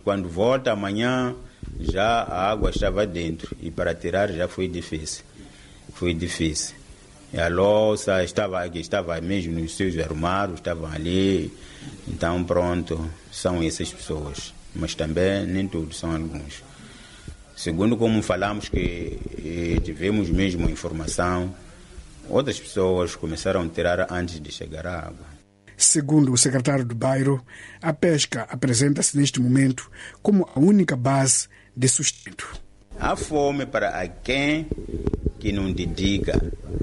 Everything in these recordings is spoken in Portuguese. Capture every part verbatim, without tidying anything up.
Quando volta amanhã, já a água estava dentro e para tirar já foi difícil. Foi difícil. E a louça estava, estava mesmo nos seus armários, estavam ali. Então, pronto, são essas pessoas. Mas também nem todos, são alguns. Segundo como falamos que eh, tivemos mesmo informação, outras pessoas começaram a tirar antes de chegar à água. Segundo o secretário do bairro, a pesca apresenta-se neste momento como a única base de sustento. Há fome para quem que não dedica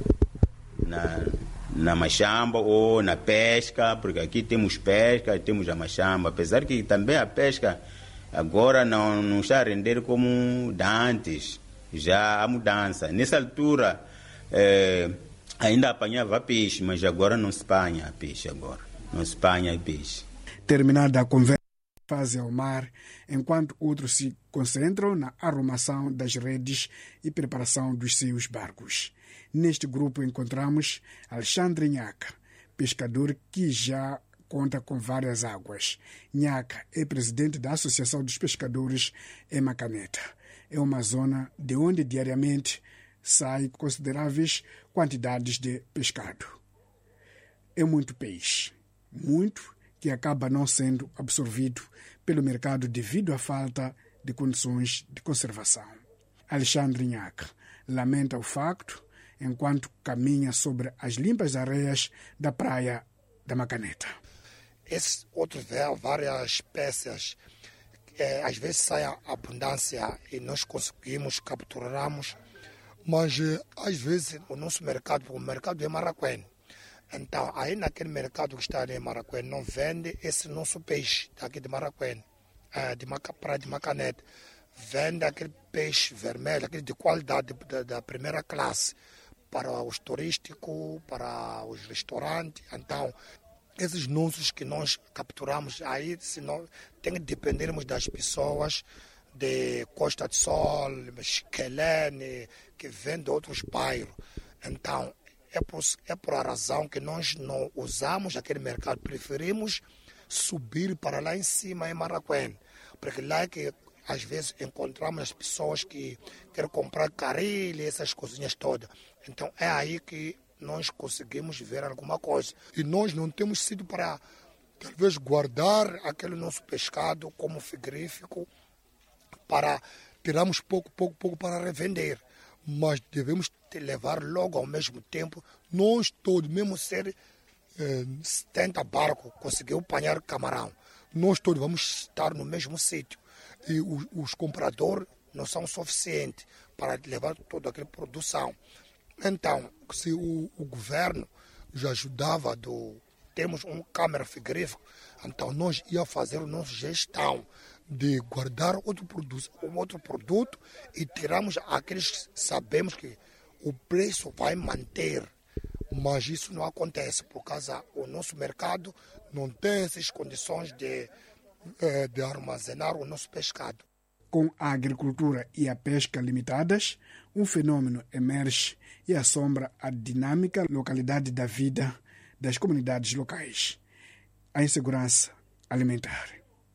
na, na machamba ou na pesca, porque aqui temos pesca, temos a machamba, apesar que também a pesca agora não, não está a render como da antes, já há mudança. Nessa altura eh, ainda apanhava peixe, mas agora não se apanha peixe agora, não se apanha peixe. Terminada a conversa, fazem ao mar, enquanto outros se concentram na arrumação das redes e preparação dos seus barcos. Neste grupo encontramos Alexandre Nhaca, pescador que já conta com várias águas. Nhaca é presidente da Associação dos Pescadores em Macaneta. É uma zona de onde diariamente saem consideráveis quantidades de pescado. É muito peixe, muito que acaba não sendo absorvido pelo mercado devido à falta de condições de conservação. Alexandre Nhaca lamenta o facto enquanto caminha sobre as limpas areias da praia da Macaneta. Esses outros várias espécies, é, às vezes sai a abundância e nós conseguimos, capturamos, mas às vezes o nosso mercado, o mercado é Maracuene. Então, aí naquele mercado que está ali em Maracuene, não vende esse nosso peixe daqui de Maracuene, é, de Maca, praia de Macaneta. Vende aquele peixe vermelho, aquele de qualidade da, da primeira classe, para os turísticos, para os restaurantes. Então, esses nossos que nós capturamos, aí se nós, tem que dependermos das pessoas de Costa do Sol, Chiquelene, que vêm de outros bairros. Então, é por, é por a razão que nós não usamos aquele mercado, preferimos subir para lá em cima, em Maracuene, porque lá é que às vezes encontramos as pessoas que querem comprar carilha, essas coisinhas todas. Então, é aí que nós conseguimos ver alguma coisa. E nós não temos sido para, talvez, guardar aquele nosso pescado como frigorífico para tirarmos pouco, pouco, pouco para revender. Mas devemos levar logo ao mesmo tempo, nós todos, mesmo ser eh, setenta barcos, conseguiu apanhar camarão. Nós todos vamos estar no mesmo sítio. E os, os compradores não são suficientes para levar toda aquela produção. Então, se o, o governo nos ajudava, do, temos um câmara frigorífico, então nós ia fazer a nossa gestão de guardar outro produto, um outro produto e tiramos aqueles que sabemos que o preço vai manter. Mas isso não acontece, por causa do nosso mercado não tem essas condições de, de armazenar o nosso pescado. Com a agricultura e a pesca limitadas, um fenômeno emerge e assombra a dinâmica localidade da vida das comunidades locais: a insegurança alimentar.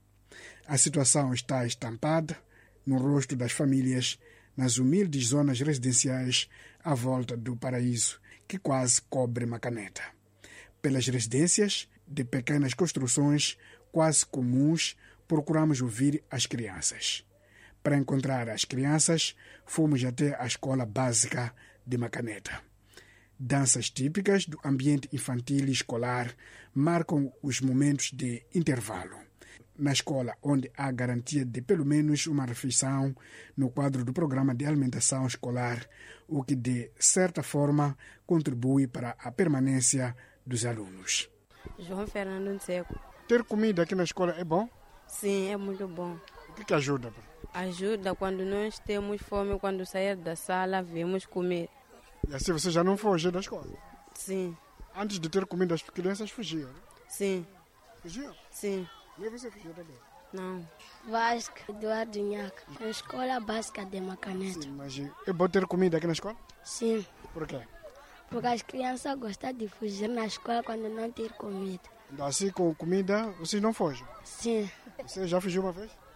A situação está estampada no rosto das famílias nas humildes zonas residenciais à volta do paraíso que quase cobre Macaneta. Pelas residências de pequenas construções quase comuns, procuramos ouvir as crianças. Para encontrar as crianças, fomos até a escola básica de Macaneta. Danças típicas do ambiente infantil e escolar marcam os momentos de intervalo. Na escola, onde há garantia de pelo menos uma refeição no quadro do programa de alimentação escolar, o que de certa forma contribui para a permanência dos alunos. João Fernando Seco. Ter comida aqui na escola é bom? Sim, é muito bom. O que, que ajuda? Ajuda quando nós temos fome, quando sair da sala, vemos comer. E assim você já não foge da escola? Sim. Antes de ter comida, as crianças fugiam? Sim. Fugiam? Sim. E você fugiu também? Não. Vasco Eduardo Nhaca, na escola básica de Macaneta. Sim, mas é bom ter comida aqui na escola? Sim. Por quê? Porque as crianças gostam de fugir na escola quando não tem comida. Assim, com comida, vocês não fogem? Sim. Você já fugiu uma vez?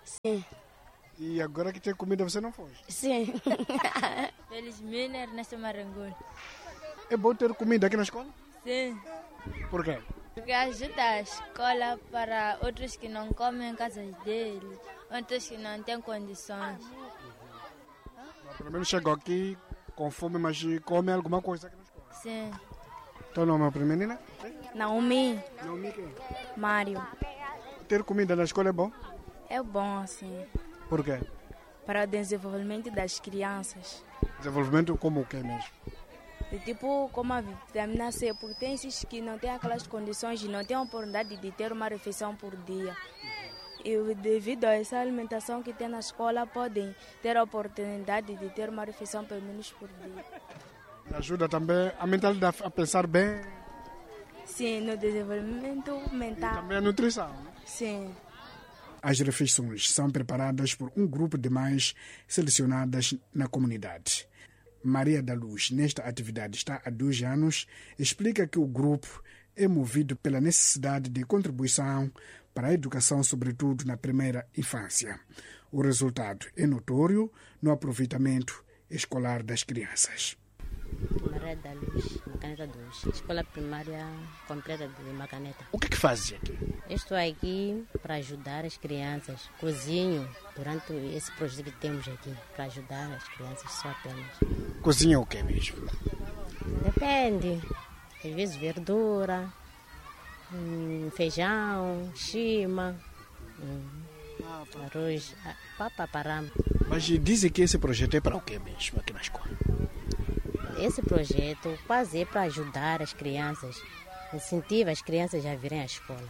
Sim. E agora que tem comida você não foge? Sim. Felizmente, Ernesto Marangoni. É bom ter comida aqui na escola? Sim. Por quê? Porque ajuda a escola para outros que não comem em casas dele, outros que não têm condições. Pelo menos chegou aqui com fome, mas come alguma coisa aqui na escola. Sim. Teu nome é menina? Naomi, Naomi quem? Mário. Ter comida na escola é bom? É bom, assim, Por quê? para o desenvolvimento das crianças. Desenvolvimento como o que mesmo? De tipo como a vitamina C, porque tem esses que não têm aquelas condições e não têm a oportunidade de ter uma refeição por dia. E devido a essa alimentação que tem na escola, podem ter a oportunidade de ter uma refeição pelo menos por dia. Ajuda também a mentalidade a pensar bem. Sim, no desenvolvimento mental. Também a nutrição. Sim. As refeições são preparadas por um grupo de mães selecionadas na comunidade. Maria da Luz, nesta atividade, está há dois anos, explica que o grupo é movido pela necessidade de contribuição para a educação, sobretudo na primeira infância. O resultado é notório no aproveitamento escolar das crianças. Maria da Luz, Macaneta dois, escola primária completa de Macaneta. O que é que fazes aqui? Eu estou aqui para ajudar as crianças. Cozinho durante esse projeto que temos aqui, para ajudar as crianças só apenas. Cozinha o que mesmo? Depende. Às vezes verdura, hum, feijão, chima, hum, arroz, papa parama. Mas dizem que esse projeto é para o que mesmo aqui na escola? Esse projeto quase é para ajudar as crianças, incentiva as crianças a virem à escola.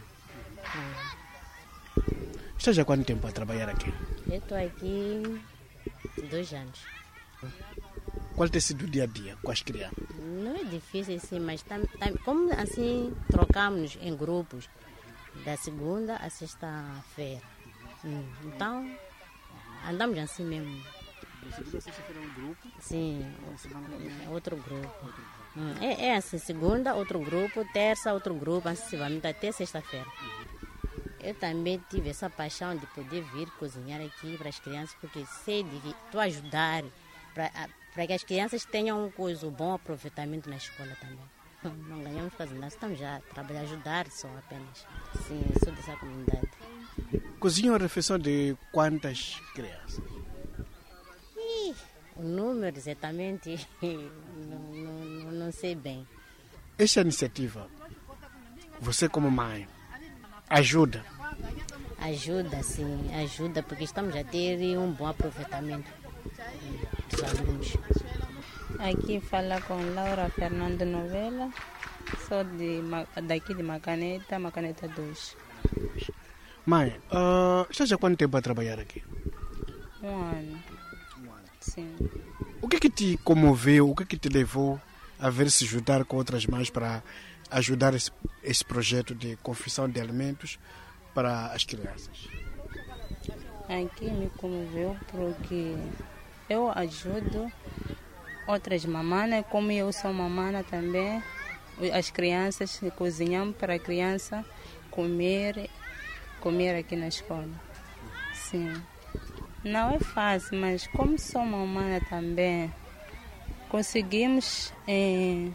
Hum. Estás há quanto tempo a trabalhar aqui? Eu estou aqui há dois anos. Qual tem sido o dia a dia com as crianças? Não é difícil assim, mas tam, tam, como assim trocamos em grupos da segunda a sexta-feira. Hum. Então andamos assim mesmo. Da segunda a sexta-feira é um grupo? Sim, outro grupo. Hum. É, é assim, segunda outro grupo, terça outro grupo, assim até sexta-feira. Eu também tive essa paixão de poder vir cozinhar aqui para as crianças, porque sei de tu ajudar para, para que as crianças tenham um, coisa, um bom aproveitamento na escola também. Não ganhamos quase nada, estamos já a trabalhar, ajudar só apenas. Sim, sou dessa comunidade. Cozinha uma refeição de quantas crianças? Ih, o número exatamente não, não, não sei bem. Esta iniciativa, você como mãe, ajuda? Ajuda, sim, ajuda, porque estamos a ter um bom aproveitamento dos alunos. Aqui fala com Laura Fernando Novela, sou de, daqui de Macaneta, Macaneta dois. Mãe, uh, estás há quanto tempo a trabalhar aqui? Um ano. Um ano. Sim. O que é que te comoveu, o que é que te levou a ver se juntar com outras mães para ajudar esse, esse projeto de confecção de alimentos para as crianças? Aqui me comoveu porque eu ajudo outras mamães, como eu sou mamãe também, as crianças cozinhamos para a criança comer, comer aqui na escola. Sim. Não é fácil, mas como sou mamãe também, conseguimos eh,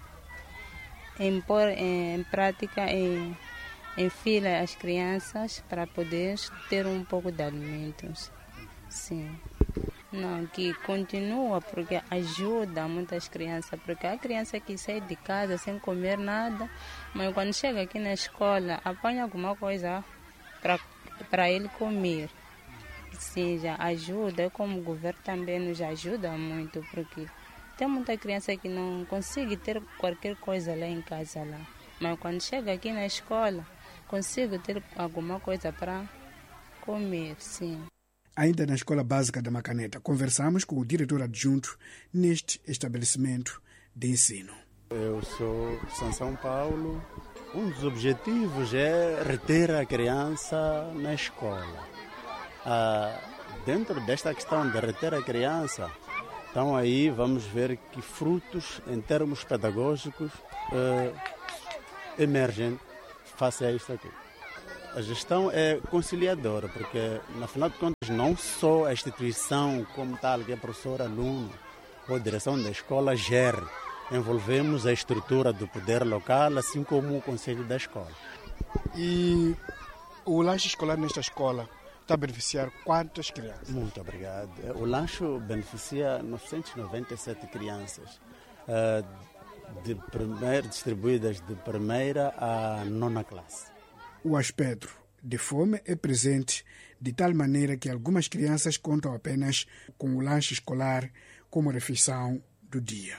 em pôr em prática, em, em fila as crianças para poder ter um pouco de alimentos. Sim. Não, que continua, porque ajuda muitas crianças, porque a criança que sai de casa sem comer nada, mas quando chega aqui na escola, apanha alguma coisa para ele comer. Sim, já ajuda, como o governo também nos ajuda muito, porque tem muita criança que não consegue ter qualquer coisa lá em casa, lá. Mas quando chega aqui na escola, consigo ter alguma coisa para comer, sim. Ainda na Escola Básica da Macaneta, conversamos com o diretor adjunto neste estabelecimento de ensino. Eu sou de São Paulo. Um dos objetivos é reter a criança na escola. Ah, dentro desta questão de reter a criança, então aí vamos ver que frutos em termos pedagógicos eh, emergem face a isto aqui. A gestão é conciliadora, porque, na final de contas, não só a instituição como tal, que é professor, aluno ou direção da escola, gere. Envolvemos a estrutura do poder local, assim como o conselho da escola. E o lanche escolar nesta escola está a beneficiar quantas crianças? Muito obrigado. O lanche beneficia novecentas e noventa e sete crianças, de primeira, distribuídas de primeira à nona classe. O aspecto de fome é presente de tal maneira que algumas crianças contam apenas com o lanche escolar como refeição do dia.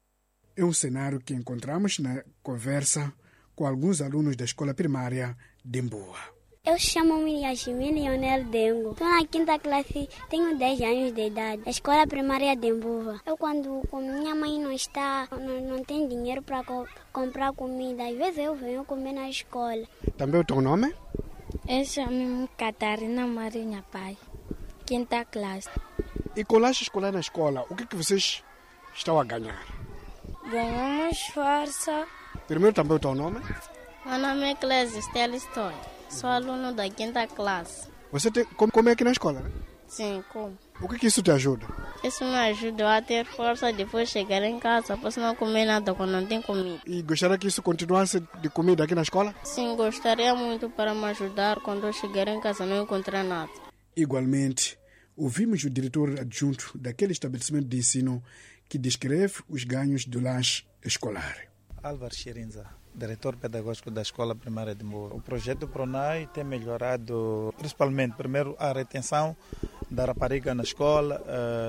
É um cenário que encontramos na conversa com alguns alunos da escola primária de Mboa. Eu chamo-me Yasmin Leonel Dengo. Estou na quinta classe, tenho dez anos de idade. A escola primária de Mboa. Eu, quando minha mãe não está, não, não tem dinheiro para co- comprar comida, às vezes eu venho comer na escola. Também o teu nome? Eu chamo-me Catarina Marinha Pai, quinta classe. E com o lanche escolar na escola, o que, que vocês estão a ganhar? Ganhamos força. Primeiro também o teu nome? Meu nome é Clésia Stella Stoy. Sou aluno da quinta classe. Você tem, como, como é aqui na escola, né? Sim, como? O que, que isso te ajuda? Isso me ajuda a ter força depois de chegar em casa. Posso não comer nada quando não tem comida. E gostaria que isso continuasse de comida aqui na escola? Sim, gostaria muito para me ajudar quando eu chegar em casa não encontrar nada. Igualmente, ouvimos o diretor adjunto daquele estabelecimento de ensino que descreve os ganhos do lanche escolar. Álvaro Chirinza, diretor pedagógico da Escola Primária de Mboa. O projeto PRONAI tem melhorado, principalmente, primeiro, a retenção da rapariga na escola.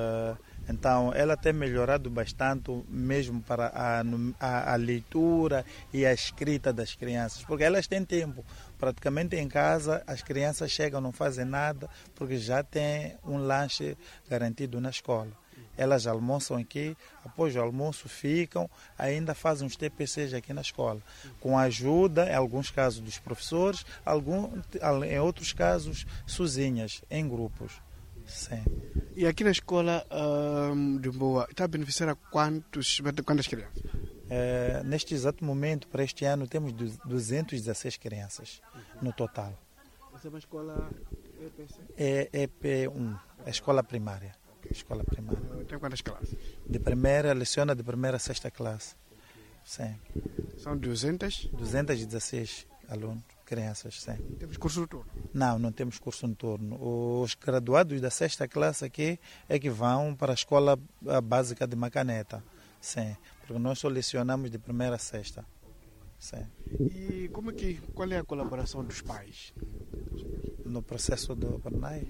Então, ela tem melhorado bastante mesmo para a, a, a leitura e a escrita das crianças, porque elas têm tempo. Praticamente em casa, as crianças chegam, não fazem nada, porque já tem um lanche garantido na escola. Elas almoçam aqui, após o almoço ficam, ainda fazem os T P Cs aqui na escola, com a ajuda, em alguns casos, dos professores, algum, em outros casos, sozinhas, em grupos. Sim. E aqui na escola um, de Mboa, está a beneficiar a quantos, quantas crianças? É, neste exato momento, para este ano, temos duzentas e dezesseis crianças no total. Essa é uma escola E P C? É E P um, a escola primária. Escola primária. Tem quantas classes? De primeira, leciona de primeira a sexta classe. Sim. São duzentas? duzentas e dezesseis alunos, crianças, sim. Temos curso noturno? Não, não temos curso noturno. Os graduados da sexta classe aqui é que vão para a escola básica de Macaneta. Sim, porque nós só lecionamos de primeira a sexta. Sim. E como é que, qual é a colaboração dos pais? No processo do PRONAI?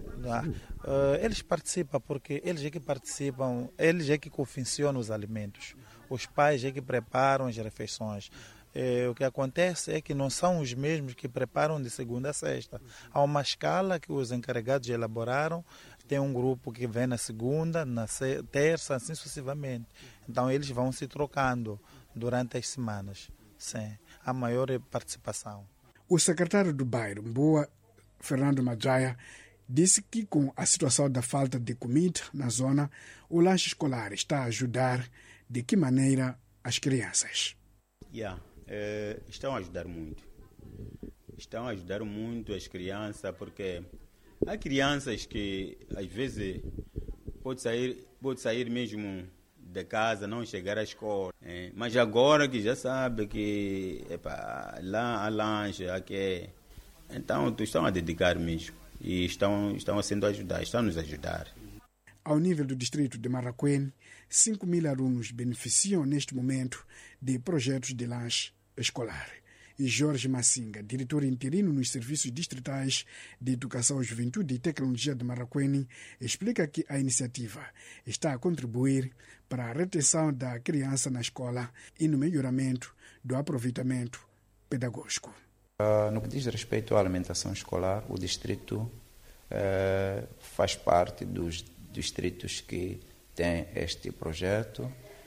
Uh, eles participam porque eles é que participam, eles é que confeccionam os alimentos. Os pais é que preparam as refeições. Eh, o que acontece é que não são os mesmos que preparam de segunda a sexta. Há uma escala que os encarregados elaboraram, tem um grupo que vem na segunda, na terça, assim sucessivamente. Então eles vão se trocando durante as semanas. Sim, há maior participação. O secretário do bairro, Mboa, Fernando Madjaya, disse que com a situação da falta de comida na zona, o lanche escolar está a ajudar de que maneira as crianças. Yeah, é, estão a ajudar muito. Estão a ajudar muito as crianças, porque há crianças que às vezes pode sair, pode sair mesmo de casa, não chegar à escola. É, mas agora que já sabe que epa, lá há lanche, aqui é. Então estão a dedicar mesmo e estão, estão sendo ajudados, estão a nos ajudar. Ao nível do distrito de Marraquém, cinco mil alunos beneficiam neste momento de projetos de lanche escolar. E Jorge Massinga, diretor interino nos Serviços Distritais de Educação, Juventude e Tecnologia de Marraquém, explica que a iniciativa está a contribuir para a retenção da criança na escola e no melhoramento do aproveitamento pedagógico. No que diz respeito à alimentação escolar, o distrito uh, faz parte dos distritos que têm este projeto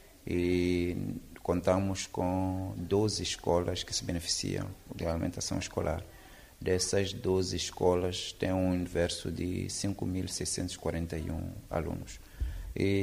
e contamos com doze escolas que se beneficiam da alimentação escolar. Dessas doze escolas tem um universo de cinco mil seiscentos e quarenta e um alunos.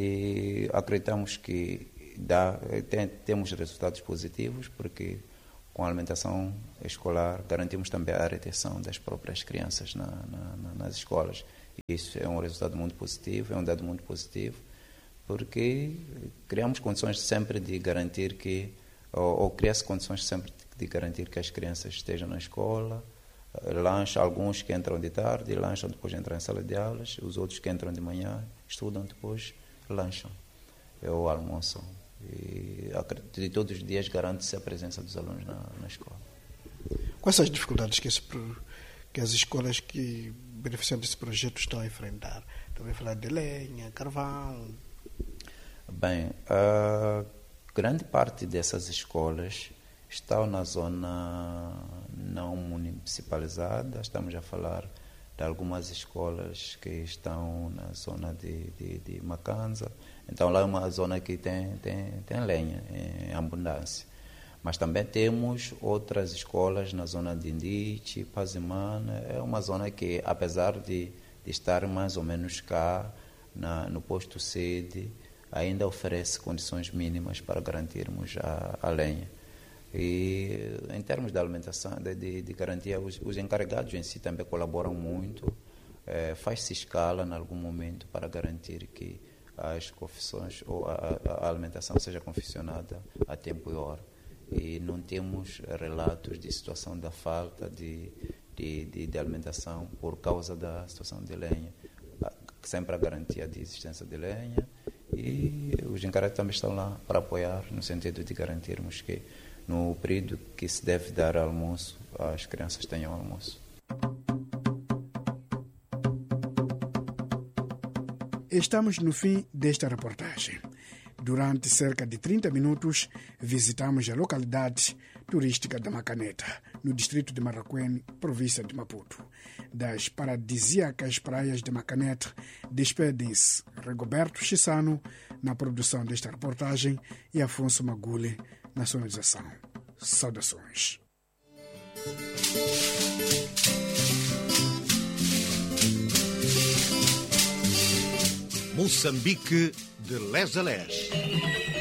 E acreditamos que dá, tem, temos resultados positivos, porque com a alimentação escolar, garantimos também a retenção das próprias crianças na, na, nas escolas. Isso é um resultado muito positivo, é um dado muito positivo, porque criamos condições sempre de garantir que, ou, ou cria-se condições sempre de garantir que as crianças estejam na escola, lancha, alguns que entram de tarde, lancham depois entram em sala de aulas, os outros que entram de manhã, estudam depois, lancham, ou almoçam. E de todos os dias garante-se a presença dos alunos na, na escola. Quais são as dificuldades que, esse, que as escolas que beneficiam desse projeto estão a enfrentar? Também falar de lenha, carvão. Bem, a grande parte dessas escolas estão na zona não municipalizada. Estamos a falar de algumas escolas que estão na zona de, de, de Macanza. Então lá é uma zona que tem, tem, tem lenha em abundância. Mas também temos outras escolas na zona de Indiche, Pazimana. É uma zona que, apesar de, de estar mais ou menos cá, na, no posto sede, ainda oferece condições mínimas para garantirmos a, a lenha. E em termos de alimentação, de, de, de garantia, os, os encarregados em si também colaboram muito. É, faz-se escala em algum momento para garantir que as confissões ou a, a alimentação seja confeccionada a tempo e hora. E não temos relatos de situação da falta de, de, de, de alimentação por causa da situação de lenha. Sempre a garantia de existência de lenha, e os encarregados também estão lá para apoiar, no sentido de garantirmos que no período que se deve dar almoço, as crianças tenham almoço. Estamos no fim desta reportagem. Durante cerca de trinta minutos, visitamos a localidade turística da Macaneta, no distrito de Maracuene, província de Maputo. Das paradisíacas praias de Macaneta, despedem-se Rigoberto Chissano na produção desta reportagem e Afonso Magule na sonorização. Saudações. Moçambique de lés a lés.